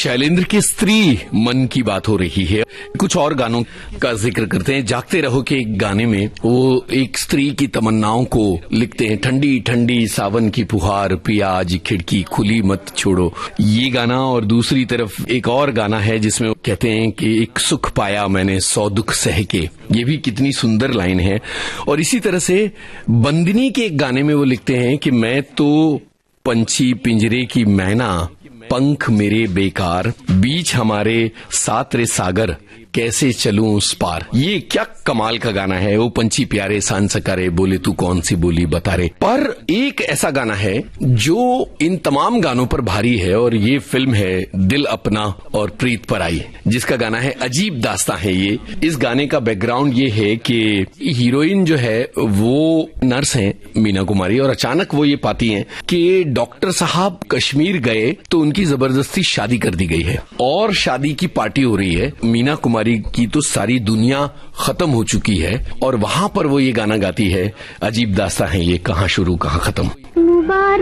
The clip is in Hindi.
शैलेंद्र की स्त्री मन की बात हो रही है। कुछ और गानों का जिक्र करते हैं। जागते रहो के एक गाने में वो एक स्त्री की तमन्नाओं को लिखते हैं। ठंडी ठंडी सावन की फुहार, पिया आज खिड़की खुली मत छोड़ो, ये गाना। और दूसरी तरफ एक और गाना है जिसमें वो कहते हैं कि एक सुख पाया मैंने 100 दुख सह के, ये भी कितनी सुंदर लाइन है। और इसी तरह से बंदिनी के एक गाने में वो लिखते हैं कि मैं तो पंछी पिंजरे की मैना, पंख मेरे बेकार, बीच हमारे सात रे सागर, कैसे चलूं उस पार। ये क्या कमाल का गाना है। वो पंछी प्यारे सांस सकारे, बोले तू कौन सी बोली बता रे। पर एक ऐसा गाना है जो इन तमाम गानों पर भारी है और ये फिल्म है दिल अपना और प्रीत पर आई, जिसका गाना है अजीब दास्तां है ये। इस गाने का बैकग्राउंड ये है कि हीरोइन जो है वो नर्स है मीना कुमारी, और अचानक वो ये पाती हैं कि डॉक्टर साहब कश्मीर गए तो उनकी जबरदस्ती शादी कर दी गई है और शादी की पार्टी हो रही है। मीना कुमारी की तो सारी दुनिया खत्म हो चुकी है और वहां पर वो ये गाना गाती है। अजीब दास्तां है ये, कहां शुरू कहां खत्म।